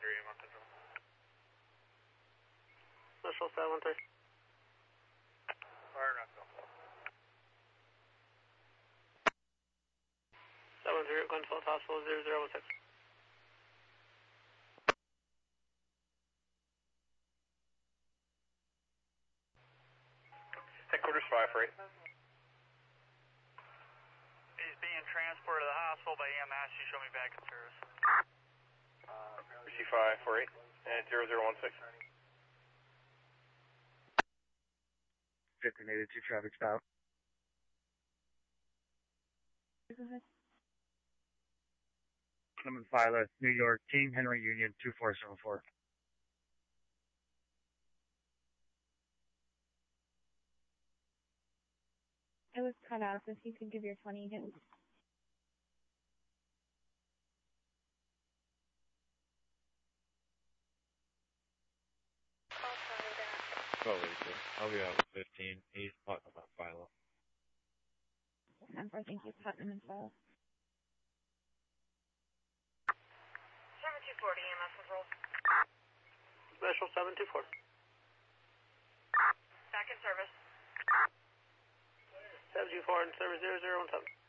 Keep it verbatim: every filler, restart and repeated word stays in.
three, I'm on control. Special seven three. Fire knockdown. seven three, Glenfield Hospital zero zero one six. Headquarters five four eight. He's being transported to the hospital by E M S. You show me back in service. Receive five four eight and zero zero one six. fifteen eighty-two traffic stop. Clemens Violet, New York, Team Henry Union two four seven four. It was cut off. If you could give your twenty again. Oh, I'll be out with fifteen. He's Putnam on Philo. ten four, thank you. Putnam and Philo. seven two four, E M S control. Special seven two four. Back in service. seven two four in service zero zero one seven.